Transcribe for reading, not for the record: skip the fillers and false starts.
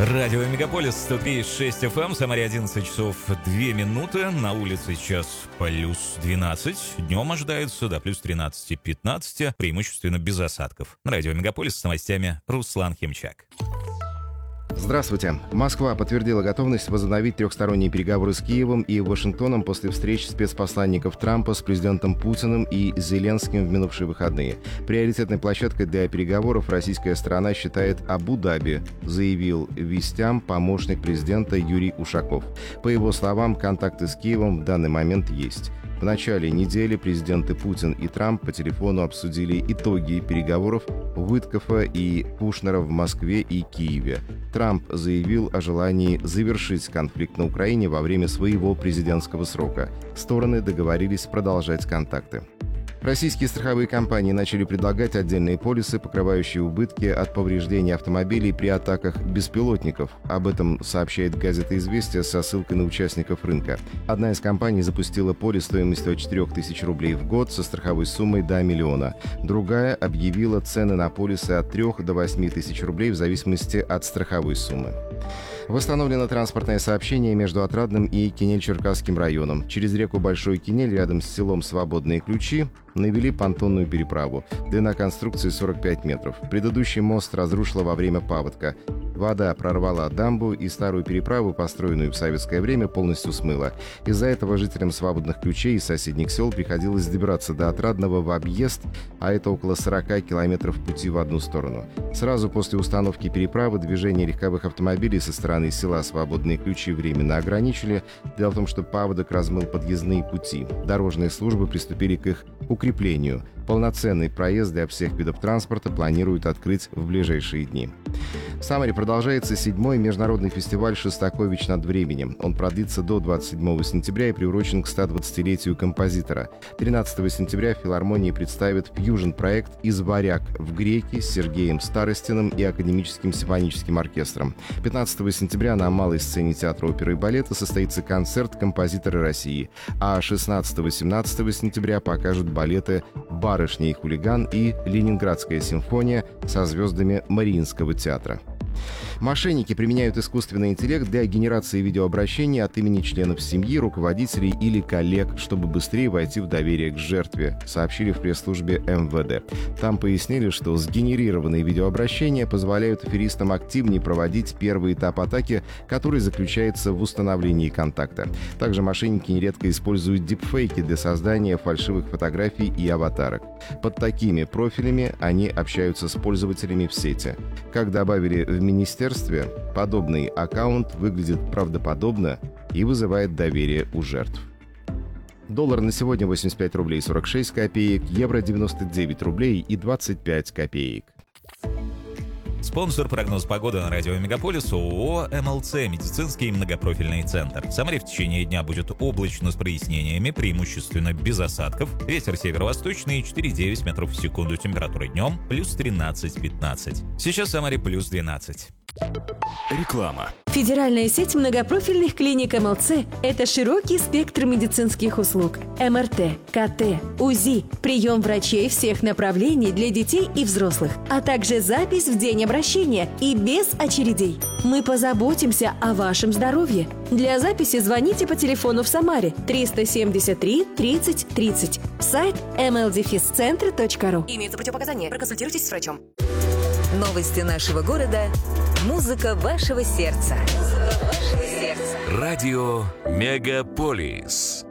Радио Мегаполис 103.6 FM, Самаре 11 часов 2 минуты, на улице сейчас плюс 12, днем ожидается до плюс 13-15, преимущественно без осадков. На Радио Мегаполис с новостями Руслан Химчак. Здравствуйте. Москва подтвердила готовность возобновить трехсторонние переговоры с Киевом и Вашингтоном после встреч спецпосланников Трампа с президентом Путиным и Зеленским в минувшие выходные. Приоритетной площадкой для переговоров российская сторона считает Абу-Даби, заявил вестям помощник президента Юрий Ушаков. По его словам, контакты с Киевом в данный момент есть. В начале недели президенты Путин и Трамп по телефону обсудили итоги переговоров Уиткофа и Кушнера в Москве и Киеве. Трамп заявил о желании завершить конфликт на Украине во время своего президентского срока. Стороны договорились продолжать контакты. Российские страховые компании начали предлагать отдельные полисы, покрывающие убытки от повреждений автомобилей при атаках беспилотников. Об этом сообщает газета «Известия» со ссылкой на участников рынка. Одна из компаний запустила полис стоимостью от 4 тысяч рублей в год со страховой суммой до миллиона. Другая объявила цены на полисы от 3 до 8 тысяч рублей в зависимости от страховой суммы. Восстановлено транспортное сообщение между Отрадным и Кинель-Черкасским районом. Через реку Большой Кинель рядом с селом Свободные Ключи навели понтонную переправу. Длина конструкции 45 метров. Предыдущий мост разрушила во время паводка. Вода прорвала дамбу и старую переправу, построенную в советское время, полностью смыла. Из-за этого жителям Свободных Ключей из соседних сел приходилось добираться до Отрадного в объезд, а это около 40 километров пути в одну сторону. Сразу после установки переправы движение легковых автомобилей со стороны села Свободные Ключи временно ограничили. Дело в том, что паводок размыл подъездные пути. Дорожные службы приступили к их укреплению. Полноценный проезд для всех видов транспорта планируют открыть в ближайшие дни. В Самаре продолжается 7-й международный фестиваль «Шостакович над временем». Он продлится до 27 сентября и приурочен к 120-летию композитора. 13 сентября в филармонии представят фьюжн-проект «Из варяг в греки» с Сергеем Старостиным и Академическим симфоническим оркестром. 15 сентября на малой сцене театра оперы и балета состоится концерт «Композиторы России», а 16-17 сентября покажут балеты «Барышня и хулиган» и «Ленинградская симфония» со звездами Мариинского театра. Мошенники применяют искусственный интеллект для генерации видеообращений от имени членов семьи, руководителей или коллег, чтобы быстрее войти в доверие к жертве, сообщили в пресс-службе МВД. Там пояснили, что сгенерированные видеообращения позволяют аферистам активнее проводить первый этап атаки, который заключается в установлении контакта. Также мошенники нередко используют дипфейки для создания фальшивых фотографий и аватарок. Под такими профилями они общаются с пользователями в сети. Как добавили в министерстве, подобный аккаунт выглядит правдоподобно и вызывает доверие у жертв. Доллар на сегодня 85 рублей 46 копеек, евро 99 рублей и 25 копеек. Спонсор прогноз погоды на радио Мегаполис ООО «МЛЦ» медицинский многопрофильный центр. В Самаре в течение дня будет облачно с прояснениями, преимущественно без осадков. Ветер северо-восточный 4,9 метров в секунду. Температура днем плюс 13-15. Сейчас в Самаре плюс 12. Реклама. Федеральная сеть многопрофильных клиник МЛЦ – это широкий спектр медицинских услуг. МРТ, КТ, УЗИ, прием врачей всех направлений для детей и взрослых, а также запись в день обращения и без очередей. Мы позаботимся о вашем здоровье. Для записи звоните по телефону в Самаре 373 30 30. Сайт mldefiscentre.ru. Имеются противопоказания. Проконсультируйтесь с врачом. Новости нашего города. Музыка вашего сердца. Радио Мегаполис.